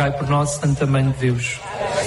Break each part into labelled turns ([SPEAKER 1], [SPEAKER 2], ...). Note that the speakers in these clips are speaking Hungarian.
[SPEAKER 1] rogai por nós, Santa Mãe de Deus.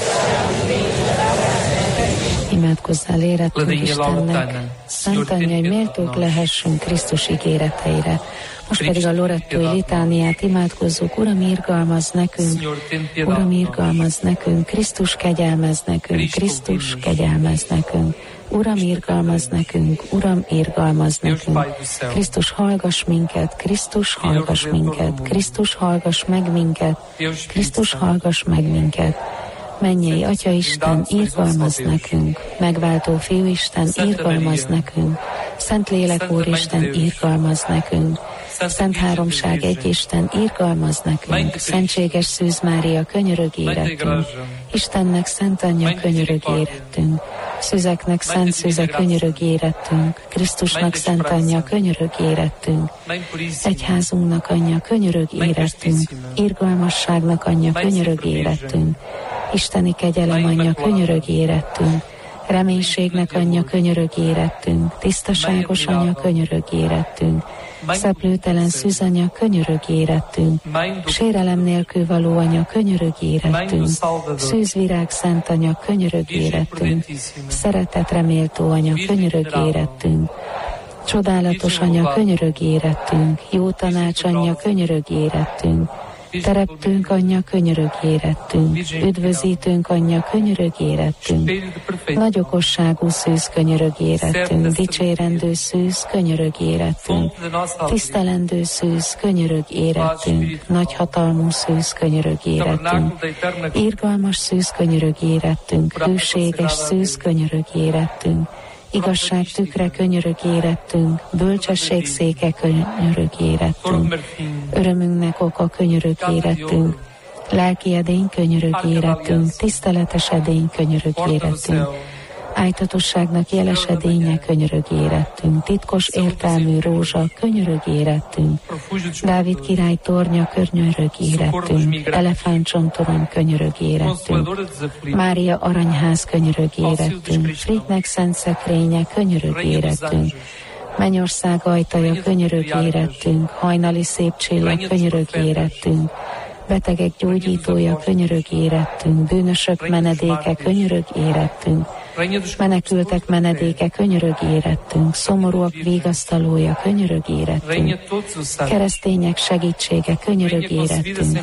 [SPEAKER 2] Imádkozzál érettünk Istennek, Szent Anyja, méltók lehessünk Krisztus ígéreteire. Most pedig a Lorettói litániát imádkozzuk. Uram, irgalmazz nekünk, Uram, irgalmazz nekünk, Krisztus kegyelmezz nekünk, Krisztus kegyelmezz nekünk. Uram, irgalmazz nekünk, Uram, irgalmazz nekünk. Krisztus, hallgass minket, Krisztus, hallgass minket, Krisztus, hallgass meg minket, Krisztus, hallgass meg minket. Mennyei Atya Isten, irgalmazz nekünk, megváltó Fiú Isten, irgalmazz nekünk, Szent Lélek Úristen, irgalmazz nekünk, Szent Háromság egy Isten, irgalmazz nekünk, Szentséges Szűz Mária, könyörög érettünk, Istennek Szent Anyja, könyörög érettünk, Szüzeknek Szent Szüze, könyörög érettünk, Krisztusnak Szent Anyja, könyörög érettünk, Egyházunknak Anyja, könyörög érettünk, irgalmasságnak Anyja, könyörög érettünk, Isteni kegyelem Anyja, könyörög érettünk, reménységnek Anyja, könyörög érettünk, tisztaságos Anya, könyörög érettünk, szeplőtelen szűzanya, könyörög érettünk, sérelem nélkül való Anya, könyörög érettünk, szűzvirág Szent Anya, könyörög érettünk, szeretetre méltó Anya, könyörög érettünk, csodálatos Anya, könyörög érettünk, jó tanács Anya, könyörög érettünk, teremtőnk Anyja, könyörög érettünk, üdvözítőnk Anyja, könyörög érettünk, nagy okosságú szűz, könyörög érettünk, dicsérendő szűz, könyörög érettünk, tisztelendő szűz, könyörög érettünk, nagy hatalmú szűz, könyörög érettünk, irgalmas szűz, könyörög érettünk, hűséges szűz, könyörög érettünk, igazság tükre, könyörög érettünk, bölcsesség széke, könyörög érettünk, örömünknek oka, könyörög érettünk, lelki edény, könyörög érettünk, tiszteletes edény, könyörög érettünk, ájtatosságnak jeles edénye, könyörög érettünk, titkos értelmű rózsa, könyörög érettünk, Dávid király tornya, könyörög érettünk, elefántcsontorony, könyörög érettünk, Mária aranyház, könyörög érettünk, Frignek szent szekrénye, könyörög érettünk, Mennyország ajtaja, könyörög érettünk, hajnali szép csillag, könyörög érettünk, betegek gyógyítója, könyörög érettünk, bűnösök menedéke, könyörög érettünk, menekültek menedéke, könyörög érettünk, szomorúak vigasztalója, könyörög érettünk, keresztények segítsége, könyörög érettünk,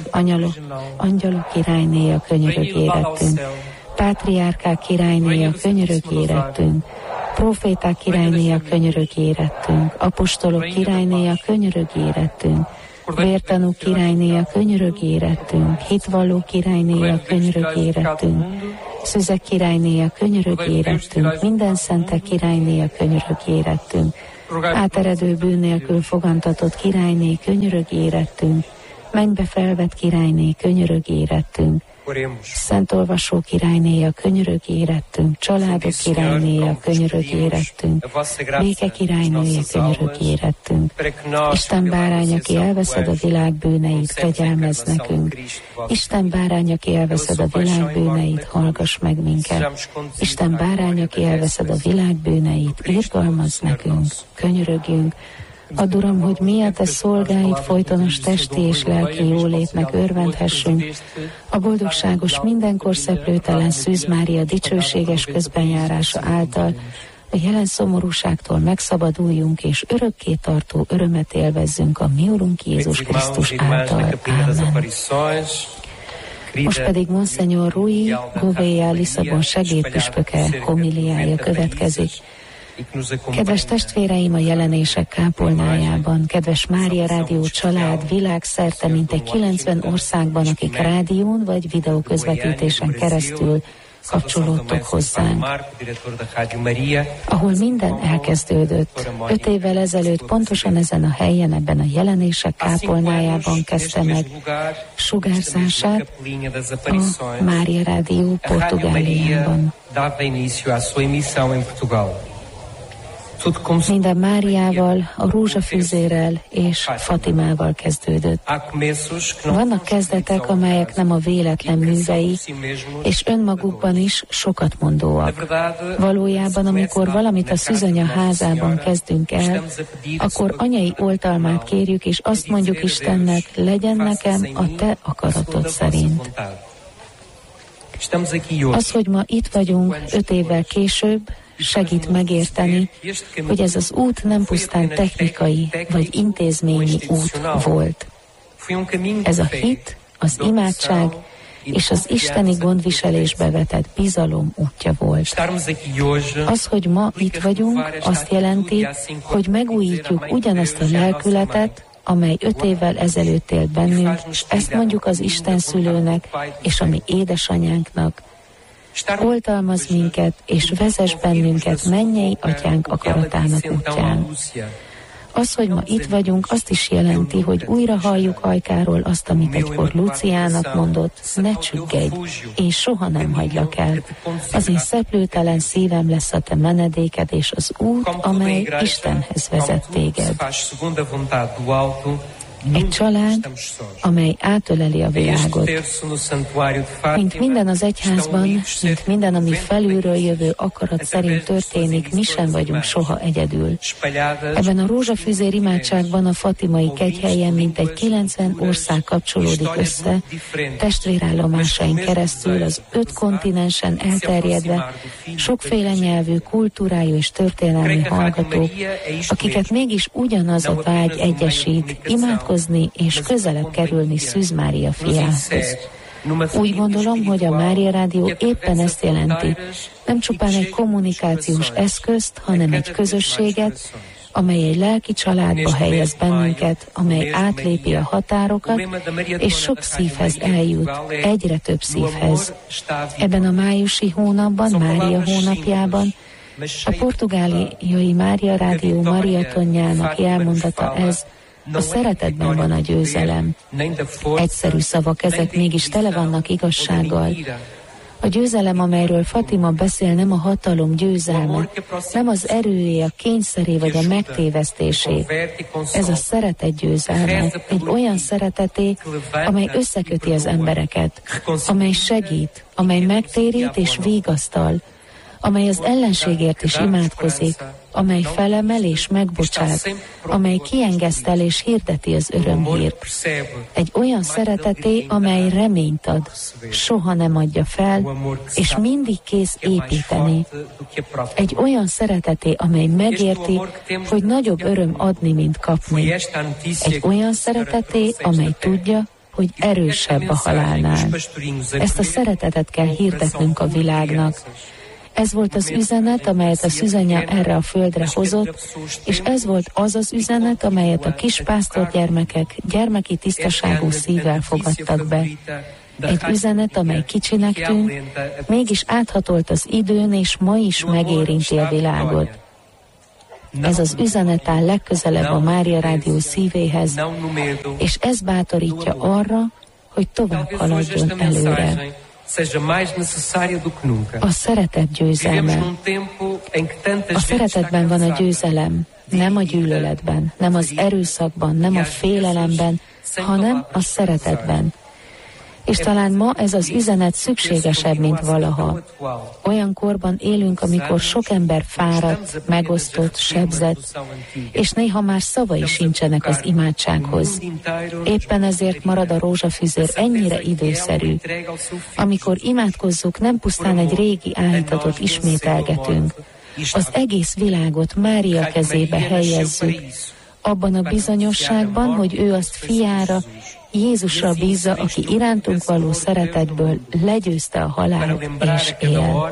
[SPEAKER 2] angyalok királynéja, könyörög érettünk, pátriárkák királynéja, könyörög érettünk, proféták királynéja, könyörög érettünk, apostolok királynéja, könyörög érettünk, vértanú királynéja, könyörög érettünk, hitvalló királynéja, könyörög érettünk, szüzek királynéja, könyörög érettünk, minden szentek királynéja, könyörög érettünk, áteredő bűn nélkül fogantatott királyné, könyörög érettünk, mennybe felvett királyné, könyörög érettünk, Szent olvasó királynéja, könyörög érettünk, családok királynéja, könyörög érettünk, béke királynéja, könyörög érettünk, Isten bárány, aki elveszed a világ bűneit, kegyelmezz nekünk, Isten bárány, aki elveszed a világ bűneit, hallgass meg minket, Isten bárány, aki elveszed a világ bűneit, irgalmazz nekünk, könyörögjünk. Add, Uram, hogy mi a te szolgáid folytonos testi és lelki jólétnek örvendhessünk, a boldogságos, mindenkor szeplőtelen Szűz Mária dicsőséges közbenjárása által, a jelen szomorúságtól megszabaduljunk, és örökké tartó örömet élvezzünk a mi Urunk Jézus Krisztus által. Ámen. Most pedig Monseñor Rui Gouveia Lisszabon segédpüspöke homiliája következik. Kedves testvéreim, a jelenések kápolnájában, kedves Mária Rádió család világszerte mintegy 90 országban, akik rádión vagy videóközvetítésen keresztül kapcsolódtok hozzánk, ahol minden elkezdődött. 5 évvel ezelőtt pontosan ezen a helyen, ebben a jelenések kápolnájában kezdte meg sugárzását a Mária Rádió Portugáliában. Minden Máriával, a rózsafűzérrel és Fatimával kezdődött. Vannak kezdetek, amelyek nem a véletlen művei, és önmagukban is sokat mondóak. Valójában, amikor valamit a szűzanya házában kezdünk el, akkor anyai oltalmát kérjük, és azt mondjuk Istennek, legyen nekem a te akaratod szerint. Az, hogy ma itt vagyunk 5 évvel később, segít megérteni, hogy ez az út nem pusztán technikai vagy intézményi út volt. Ez a hit, az imádság és az isteni gondviselésbe vetett bizalom útja volt. Az, hogy ma itt vagyunk, azt jelenti, hogy megújítjuk ugyanazt a lelkületet, amely 5 évvel ezelőtt élt bennünk, és ezt mondjuk az Isten szülőnek és a mi édesanyánknak. Oltalmaz minket, és vezess bennünket mennyei atyánk akaratának útján. Az, hogy ma itt vagyunk, azt is jelenti, hogy újra halljuk ajkáról azt, amit egykor Luciának mondott, ne csüggedj, én soha nem hagylak el. Az én szeplőtelen szívem lesz a te menedéked, és az út, amely Istenhez vezet téged. Egy család, amely átöleli a világot. Mint minden az egyházban, mint minden, ami felülről jövő akarat szerint történik, mi sem vagyunk soha egyedül. Ebben a rózsafűzér imádságban a fatimai kegyhelyen mintegy 90 ország kapcsolódik össze, testvérállomásain keresztül az 5 kontinensen elterjedve, sokféle nyelvű, kultúrájú és történelmi hallgatók, akiket mégis ugyanaz a vágy egyesít, imádkozni és közelebb kerülni Szűz Mária fiához. Úgy gondolom, hogy a Mária Rádió éppen ezt jelenti, nem csupán egy kommunikációs eszközt, hanem egy közösséget, amely egy lelki családba helyez bennünket, amely átlépi a határokat, és sok szívhez eljut, egyre több szívhez. Ebben a májusi hónapban, Mária hónapjában, a portugáliai Mária Rádió mariatonjának jelmondata ez, a szeretetben van a győzelem. Egyszerű szavak ezek, mégis tele vannak igazsággal. A győzelem, amelyről Fatima beszél, nem a hatalom győzelme, nem az erőé, a kényszeré vagy a megtévesztésé. Ez a szeretet győzelme, egy olyan szereteté, amely összeköti az embereket, amely segít, amely megtérít és vigasztal, amely az ellenségért is imádkozik, amely felemel és megbocsát, amely kiengesztel és hirdeti az örömhírt. Egy olyan szereteté, amely reményt ad, soha nem adja fel, és mindig kész építeni. Egy olyan szereteté, amely megérti, hogy nagyobb öröm adni, mint kapni. Egy olyan szereteté, amely tudja, hogy erősebb a halálnál. Ezt a szeretetet kell hirdetnünk a világnak. Ez volt az üzenet, amelyet a szűzanya erre a földre hozott, és ez volt az az üzenet, amelyet a kis pásztorgyermekek gyermeki tisztaságú szívvel fogadtak be. Egy üzenet, amely kicsinek tűnt, mégis áthatolt az időn, és ma is megérinti a világot. Ez az üzenet áll legközelebb a Mária Rádió szívéhez, és ez bátorítja arra, hogy tovább haladjon előre. A szeretet győzelme. A szeretetben van a győzelem, nem a gyűlöletben, nem az erőszakban, nem a félelemben, hanem a szeretetben. És talán ma ez az üzenet szükségesebb, mint valaha. Olyan korban élünk, amikor sok ember fáradt, megosztott, sebzett, és néha már szavai sincsenek az imádsághoz. Éppen ezért marad a rózsafűzér ennyire időszerű. Amikor imádkozzuk, nem pusztán egy régi állítatot ismételgetünk. Az egész világot Mária kezébe helyezzük, abban a bizonyosságban, hogy ő azt fiára, Jézusra bízza, aki irántunk való szeretetből legyőzte a halált és él.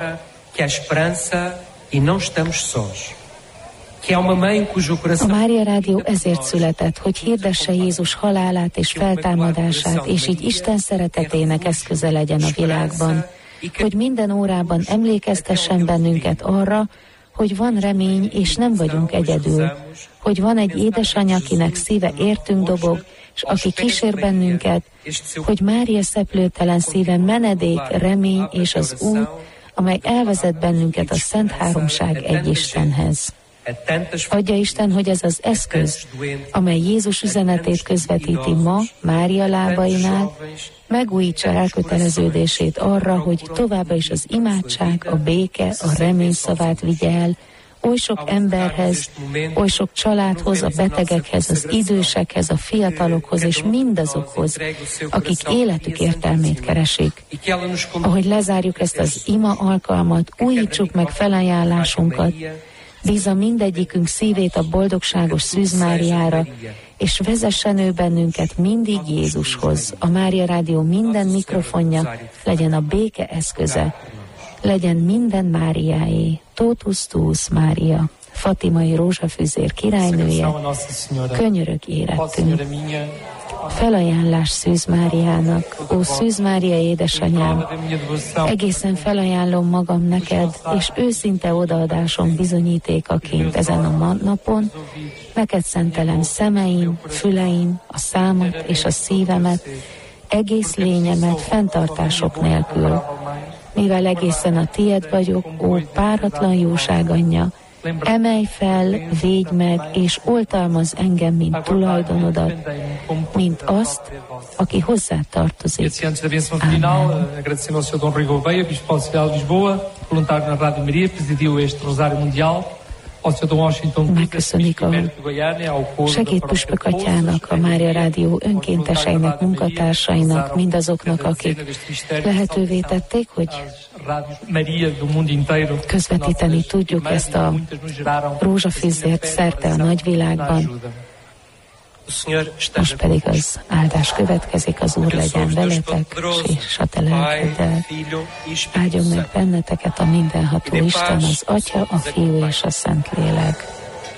[SPEAKER 2] A Mária Rádió ezért született, hogy hirdesse Jézus halálát és feltámadását, és így Isten szeretetének eszköze legyen a világban, hogy minden órában emlékeztessen bennünket arra, hogy van remény, és nem vagyunk egyedül, hogy van egy édesanyja, akinek szíve értünk dobog, és aki kísér bennünket, hogy Mária szeplőtelen szíve menedék, remény és az út, amely elvezet bennünket a Szent Háromság egy Istenhez. Adja Isten, hogy ez az eszköz, amely Jézus üzenetét közvetíti ma Mária lábainál, megújítsa elköteleződését arra, hogy továbbá is az imádság, a béke, a remény szavát vigye el, oly sok emberhez, oly sok családhoz, a betegekhez, az idősekhez, a fiatalokhoz és mindazokhoz, akik életük értelmét keresik. Ahogy lezárjuk ezt az ima alkalmat, újítsuk meg felajánlásunkat, bízza mindegyikünk szívét a boldogságos Szűz Máriára, és vezessen ő bennünket mindig Jézushoz. A Mária Rádió minden mikrofonja legyen a béke eszköze, legyen minden Máriáé. Totus tuus Mária, Fatimai rózsafűzér királynője, könyörög érettünk. Felajánlás Szűz Máriának, ó Szűz Mária édesanyám, egészen felajánlom magam neked, és őszinte odaadásom bizonyítékaként ezen a napon, neked szentelem szemeim, füleim, a számat és a szívemet, egész lényemet fenntartások nélkül. Mivel egészen a tied vagyok, ó páratlan jóság anyja, emelj fel, védj meg, és oltalmazz engem, mint tulajdonodat, mint azt, aki hozzád tartozik. Amen. Megköszönik a segédpüspök atyának, a Mária Rádió önkénteseinek, munkatársainak, mindazoknak, akik lehetővé tették, hogy közvetíteni tudjuk ezt a rózsafűzért szerte a nagyvilágban. Most pedig az áldás következik, az Úr legyen veletek, és a te lelkeddel. Áldjon meg benneteket a mindenható Isten, az Atya, a Fiú és a Szentlélek.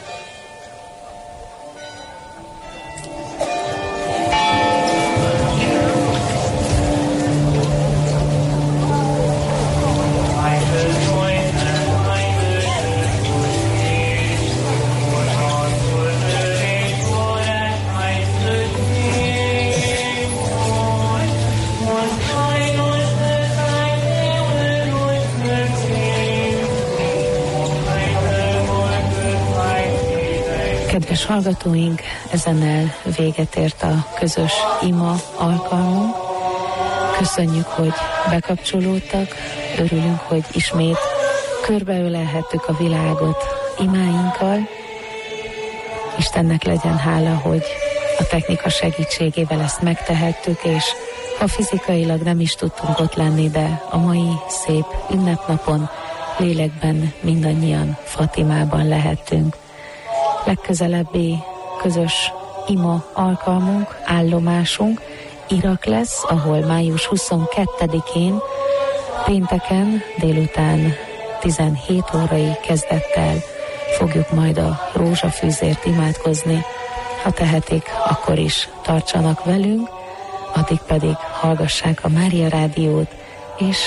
[SPEAKER 2] Kedves hallgatóink, ezennel véget ért a közös ima alkalmunk. Köszönjük, hogy bekapcsolódtak, örülünk, hogy ismét körbeölelhettük a világot imáinkkal. Istennek legyen hála, hogy a technika segítségével ezt megtehettük, és ha fizikailag nem is tudtunk ott lenni, de a mai szép ünnepnapon lélekben mindannyian Fatimában lehettünk. Legközelebbi közös ima alkalmunk, állomásunk Irak lesz, ahol május 22-én pénteken délután 17 órai kezdettel fogjuk majd a rózsafűzért imádkozni. Ha tehetik, akkor is tartsanak velünk, addig pedig hallgassák a Mária Rádiót, és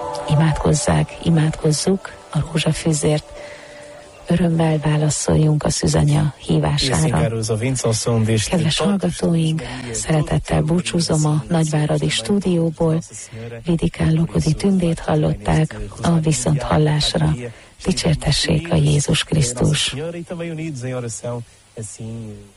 [SPEAKER 2] imádkozzuk a rózsafűzért. Örömmel válaszoljunk a szűzanya hívására. Kedves hallgatóink, szeretettel búcsúzom a nagyváradi stúdióból. Vidikán Lokodi Tündét hallották, a viszonthallásra. Dicsértessék a Jézus Krisztus!